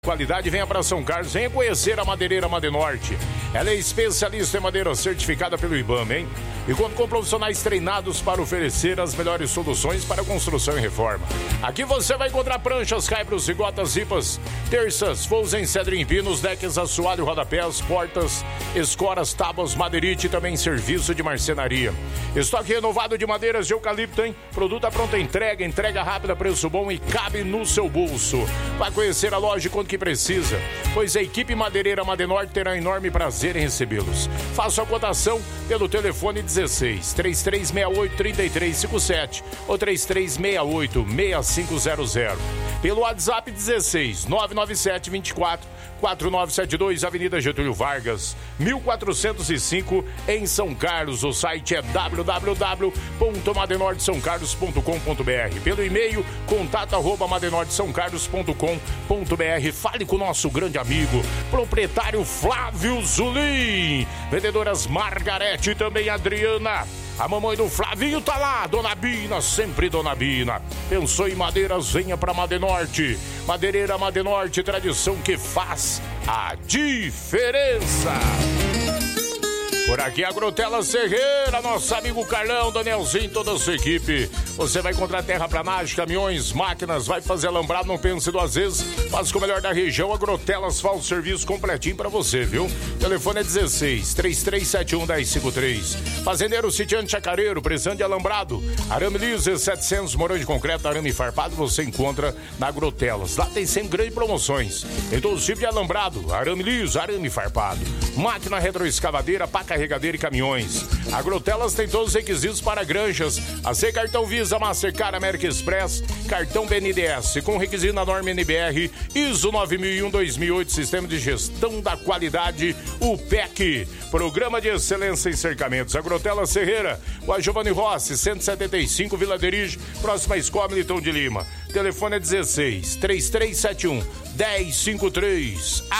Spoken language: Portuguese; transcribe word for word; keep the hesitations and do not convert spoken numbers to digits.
Qualidade, venha para São Carlos, venha conhecer a Madeireira Madenorte. Ela é especialista em madeira certificada pelo IBAMA, hein? E conta com profissionais treinados para oferecer as melhores soluções para construção e reforma. Aqui você vai encontrar pranchas, caibros, rigotas, zipas, terças, forros em cedro em pinos, decks, assoalho, rodapés, portas, escoras, tábuas, madeirite e também serviço de marcenaria. Estoque renovado de madeiras de eucalipto, hein? Produto à pronta entrega, entrega rápida, preço bom e cabe no seu bolso. Vai conhecer a loja quanto que precisa, pois a equipe Madeireira Madenorte terá um enorme prazer em recebê-los. Faça a cotação pelo telefone dezesseis, três três seis oito, três três cinco sete ou três três seis oito, seis cinco zero zero. Pelo WhatsApp dezesseis, nove nove sete, vinte e quatro, quatro nove sete dois, Avenida Getúlio Vargas, mil quatrocentos e cinco, em São Carlos. O site é w w w ponto madenorte são carlos ponto com ponto b r. Pelo e-mail, contato arroba madenorte são carlos ponto com ponto b r. Fale com o nosso grande amigo, proprietário Flávio Zulim. Vendedoras Margarete e também Adriana. A mamãe do Flavinho tá lá, Dona Bina, sempre Dona Bina. Pensou em madeiras, venha pra Madenorte. Madeireira Madenorte, tradição que faz a diferença. Por aqui, Agrotela Serreira, nosso amigo Carlão, Danielzinho, toda a sua equipe. Você vai encontrar terraplanagem, caminhões, máquinas, vai fazer alambrado, não pense duas vezes. Faz com o melhor da região, Agrotelas faz o serviço completinho pra você, viu? O telefone é dezesseis, três três sete um, um zero cinco três. Fazendeiro Sitiante Chacareiro, precisando de alambrado. Arame liso, setecentos, morão de concreto, arame farpado, você encontra na Agrotelas. Lá tem sempre grandes promoções. Em todos os tipos de alambrado, arame liso, arame farpado. Máquina retroescavadeira, pá carregadeira e caminhões. Agrotelas tem todos os requisitos para granjas. A C cartão Visa, Mastercard, América Express, cartão B N D E S, com requisito na norma N B R, I S O nove mil e um, dois mil e oito, Sistema de Gestão da Qualidade, o P E C, Programa de Excelência em Cercamentos. Agrotela Serreira, o Giovanni Rossi, cento e setenta e cinco, Vila Derige, próxima Escola Militão de Lima. Telefone é dezesseis, três três sete um, um zero cinco três.